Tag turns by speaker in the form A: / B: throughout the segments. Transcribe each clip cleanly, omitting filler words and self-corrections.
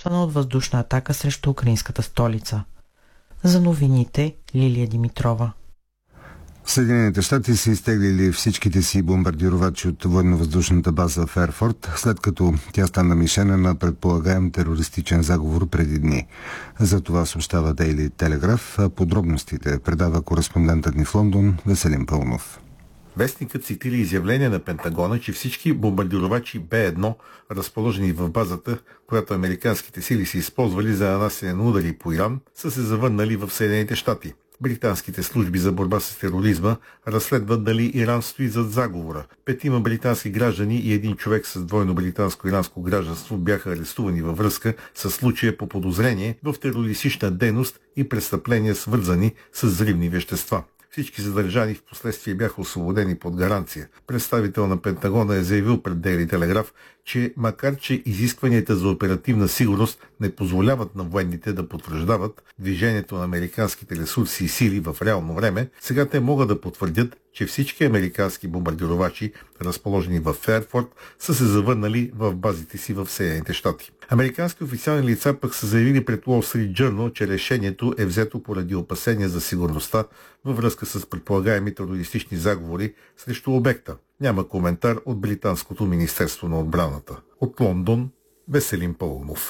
A: заплашвана от въздушна атака срещу украинската столица. За новините Лилия Димитрова.
B: Съединените щати са изтеглили всичките си бомбардировачи от военно-въздушната база в Ерфорт, след като тя стана мишена на предполагаем терористичен заговор преди дни. За това съобщава Дейли Телеграф. Подробностите предава кореспондентът ни в Лондон Веселин Пълнов.
C: Вестникът цитира изявление на Пентагона, че всички бомбардировачи Б-1, разположени в базата, която американските сили са използвали за нанасяне на удари по Иран, са се завърнали в Съединените щати. Британските служби за борба с тероризма разследват дали Иран стои зад заговора. 5 британски граждани и един човек с двойно британско-иранско гражданство бяха арестувани във връзка с случая по подозрение в терористична дейност и престъпления, свързани с взривни вещества. Всички задържани в последствие бяха освободени под гаранция. Представител на Пентагона е заявил пред Дейли Телеграф, че макар че изискванията за оперативна сигурност не позволяват на военните да потвърждават движението на американските ресурси и сили в реално време, сега те могат да потвърдят, че всички американски бомбардировачи, разположени в Ерфорт, са се завърнали в базите си в Съединените щати. Американски официални лица пък са заявили пред Wall Street Journal, че решението е взето поради опасения за сигурността във връзка с предполагаеми терористични заговори срещу обекта. Няма коментар от Британското министерство на отбраната. От Лондон Веселин Пълнов.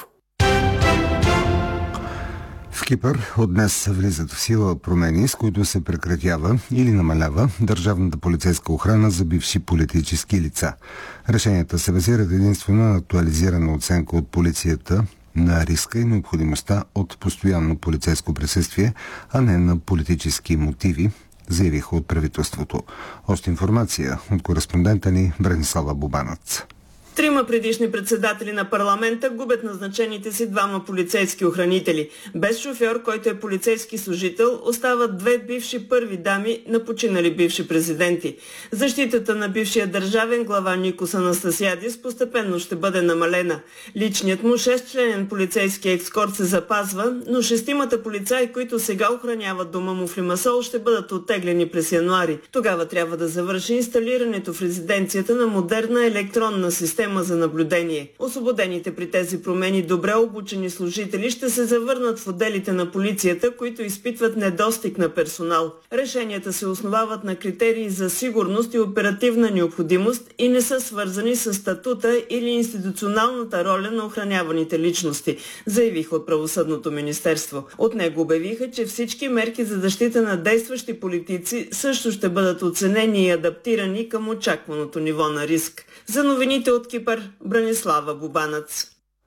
B: В Кипър от днес влизат в сила промени, с които се прекратява или намалява държавната полицейска охрана за бивши политически лица. Решенията се базират единствено на актуализирана оценка от полицията на риска и необходимостта от постоянно полицейско присъствие, а не на политически мотиви, заявиха от правителството. Още информация от кореспондента ни Бранислава Бубанац.
D: 3 предишни председатели на парламента губят назначените си 2 полицейски охранители. Без шофьор, който е полицейски служител, остават 2 бивши първи дами на починали бивши президенти. Защитата на бившия държавен глава Никос Анастасиадис постепенно ще бъде намалена. Личният му 6-членен полицейски ескорт се запазва, но 6 полицаи, които сега охраняват дома му в Лимасол, ще бъдат оттеглени през януари. Тогава трябва да завърши инсталирането в резиденцията на модерна електронна система за наблюдение. Освободените при тези промени добре обучени служители ще се завърнат в отделите на полицията, които изпитват недостиг на персонал. Решенията се основават на критерии за сигурност и оперативна необходимост и не са свързани с статута или институционалната роля на охраняваните личности, заявиха от Правосъдното министерство. От него обявиха, че всички мерки за защита на действащи политици също ще бъдат оценени и адаптирани към очакваното ниво на риск. За новините от Кипър, Бранислава Бубанац.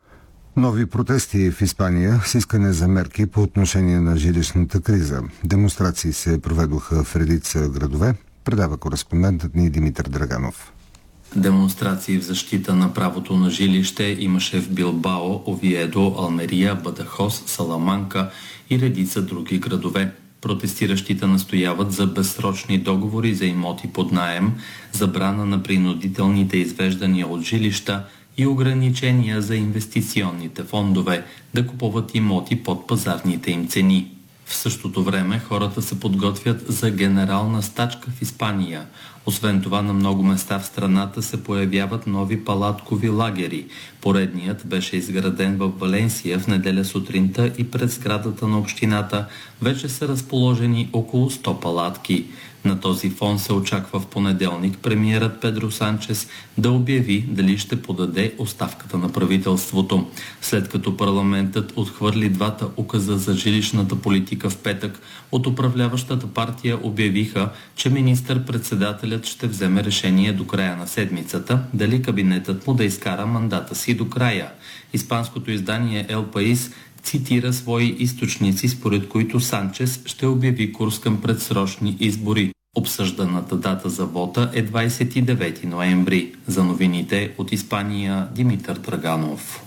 B: Нови протести в Испания с искане за мерки по отношение на жилищната криза. Демонстрации се проведоха в редица градове, предава кореспондентът ни Димитър Драганов.
E: Демонстрации в защита на правото на жилище имаше в Билбао, Овиедо, Алмерия, Бадахос, Саламанка и редица други градове. Протестиращите настояват за безсрочни договори за имоти под наем, забрана на принудителните извеждания от жилища и ограничения за инвестиционните фондове да купуват имоти под пазарните им цени. В същото време хората се подготвят за генерална стачка в Испания. Освен това, на много места в страната се появяват нови палаткови лагери. Поредният беше изграден в Валенсия в неделя сутринта и пред сградата на общината вече са разположени около 100 палатки. На този фон се очаква в понеделник премиерът Педро Санчес да обяви дали ще подаде оставката на правителството. След като парламентът отхвърли 2 указа за жилищната политика в петък, от управляващата партия обявиха, че министър-председателят ще вземе решение до края на седмицата дали кабинетът му да изкара мандата си до края. Испанското издание El País цитира свои източници, според които Санчес ще обяви курс към предсрочни избори. Обсъжданата дата за вота е 29 ноември. За новините от Испания Димитър Драганов.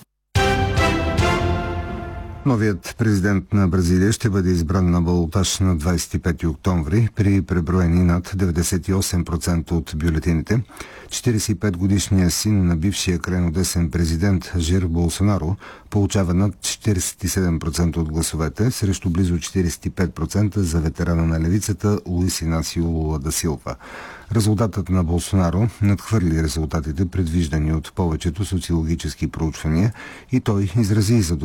B: Новият президент на Бразилия ще бъде избран на балотаж на 25 октомври при преброени над 98% от бюлетините. 45-годишният син на бившия крайнодесен президент Жир Болсонаро получава над 47% от гласовете, срещу близо 45% за ветерана на левицата Луис Инасио Лула да Силва. Резултатът на Болсонаро надхвърли резултатите, предвиждани от повечето социологически проучвания, и той изрази задоволение